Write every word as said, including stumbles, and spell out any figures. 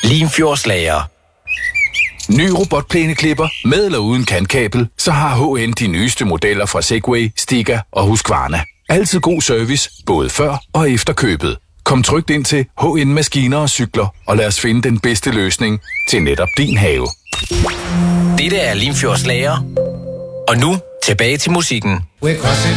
Limfjordslager. Ny robotplæneklipper med eller uden kantkabel, så har H N de nyeste modeller fra Segway, Stiga og Husqvarna. Altid god service, både før og efter købet. Kom trygt ind til H N Maskiner og Cykler, og lad os finde den bedste løsning til netop din have. Dette er Limfjordslager. Og nu tilbage til musikken.